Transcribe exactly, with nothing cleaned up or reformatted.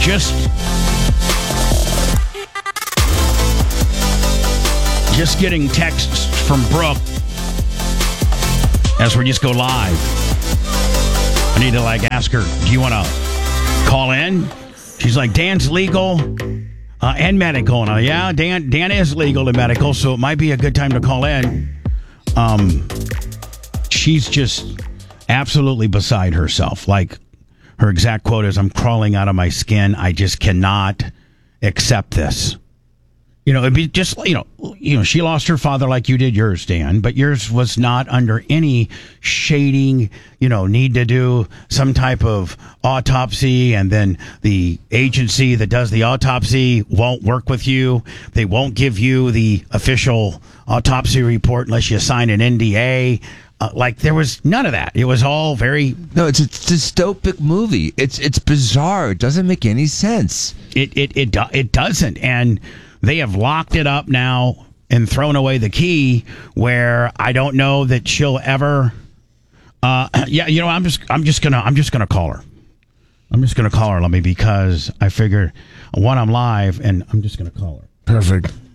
just just getting texts from Brooke as we just go live. I need to like ask her, do you want to call in? She's like, Dan's legal uh, and medical. And uh, yeah, Dan Dan is legal and medical, so it might be a good time to call in. Um, she's just absolutely beside herself. Like, her exact quote is, I'm crawling out of my skin. I just cannot accept this. You know, it'd be just, you know, you know, she lost her father like you did yours, Dan, but yours was not under any shading, you know, need to do some type of autopsy, and then the agency that does the autopsy won't work with you. They won't give you the official autopsy report unless you sign an N D A. Uh, like, there was none of that. It was all very... No, it's a dystopic movie. It's it's bizarre. It doesn't make any sense. It it it, do, it doesn't, and they have locked it up now and thrown away the key, where I don't know that she'll ever... Uh, yeah, you know, I'm just I'm just gonna I'm just gonna call her. I'm just gonna call her, let me, because I figured, one, I'm live, and I'm just gonna call her. Perfect.